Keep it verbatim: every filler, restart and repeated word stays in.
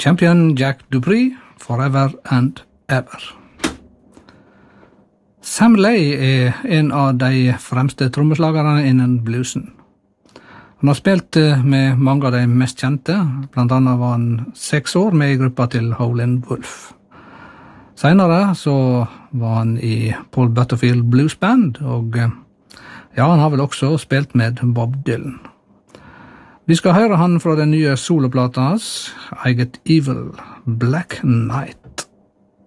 Champion Jack Dupree, Forever and Ever. Sam Lay er en av de fremste trommeslagerne innen bluesen. Han har spilt med mange av de mest kjente, blant annet var han seks år med i gruppa til Howlin' Wolf. Senere så var han i Paul Butterfield Blues Band, og ja, han har vel også spilt med Bob Dylan. Vi skal høre han fra den nye soloplata hans, I Get Evil, Black Knight.